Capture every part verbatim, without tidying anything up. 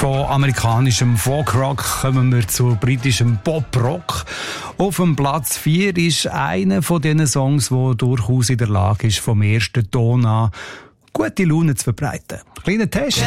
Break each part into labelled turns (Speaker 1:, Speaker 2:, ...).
Speaker 1: Von amerikanischem Folkrock kommen wir zu britischem Poprock. Auf dem Platz vier ist einer von diesen Songs, der durchaus in der Lage ist, vom ersten Ton an gute Laune zu verbreiten. Kleiner Test.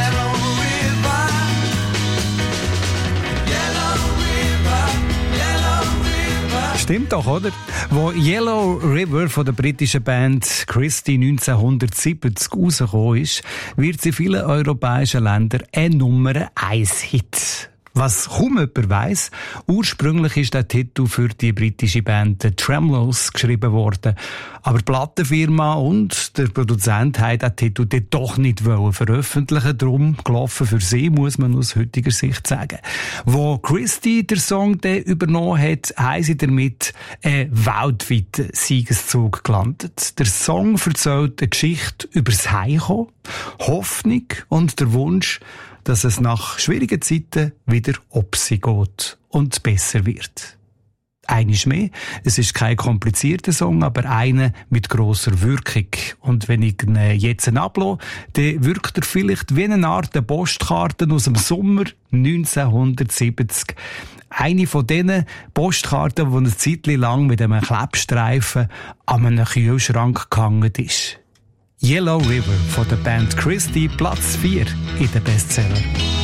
Speaker 1: Stimmt doch, oder? Wo Yellow River von der britischen Band Christie neunzehnhundertsiebzig rausgekommen ist, wird sie in vielen europäischen Ländern ein Nummer eins Hit. Was kaum jemand weiss, ursprünglich ist der Titel für die britische Band The Tremlos geschrieben worden. Aber die Plattenfirma und der Produzent haben den Titel dann doch nicht veröffentlichen. Darum gelaufen für sie, muss man aus heutiger Sicht sagen. Wo Christie den Song dann übernommen hat, haben sie damit einen weltweiten Siegeszug gelandet. Der Song erzählt eine Geschichte über das Heimkommen, Hoffnung und der Wunsch, dass es nach schwierigen Zeiten wieder ob sie geht und besser wird. Eines mehr, es ist kein komplizierter Song, aber einer mit grosser Wirkung. Und wenn ich ihn jetzt ablasse, dann wirkt er vielleicht wie eine Art Postkarte aus dem Sommer neunzehnhundertsiebzig. Eine von diesen Postkarten, die eine Zeit lang mit einem Klebstreifen an einem Kühlschrank gehangen ist. Yellow River von der Band Christie, Platz vier in den Bestseller.